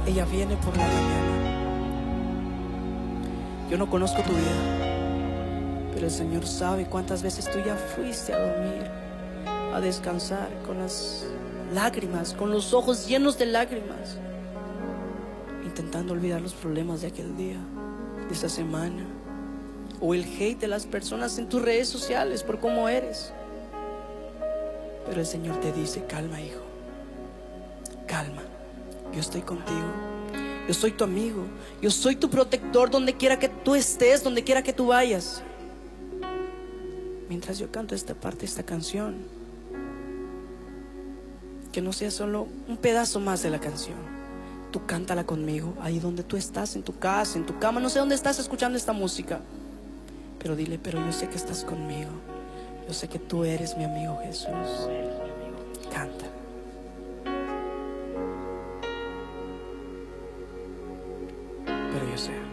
ella viene por la mañana. Yo no conozco tu vida, pero el Señor sabe cuántas veces tú ya fuiste a dormir, a descansar con las lágrimas, con los ojos llenos de lágrimas, intentando olvidar los problemas de aquel día, de esa semana, o el hate de las personas en tus redes sociales por cómo eres. Pero el Señor te dice: calma, hijo, calma, yo estoy contigo, yo soy tu amigo, yo soy tu protector donde quiera que tú estés, donde quiera que tú vayas. Mientras yo canto esta parte, esta canción, que no sea solo un pedazo más de la canción, tú cántala conmigo, ahí donde tú estás, en tu casa, en tu cama, no sé dónde estás escuchando esta música, pero dile: pero yo sé que estás conmigo, yo sé que tú eres mi amigo Jesús. Canta. Pero yo sé